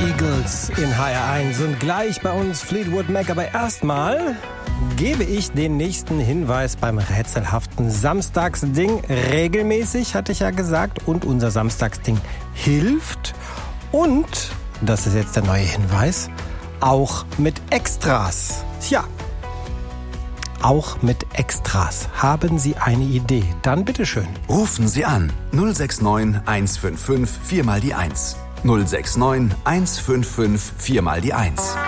Eagles in HR1 und gleich bei uns Fleetwood Mac. Aber erstmal gebe ich den nächsten Hinweis beim rätselhaften Samstagsding. Regelmäßig, hatte ich ja gesagt, und unser Samstagsding hilft. Und, das ist jetzt der neue Hinweis, auch mit Extras. Tja, auch mit Extras. Haben Sie eine Idee? Dann bitteschön. Rufen Sie an 069 155 4 mal die 1. 069 155 4 mal die 1.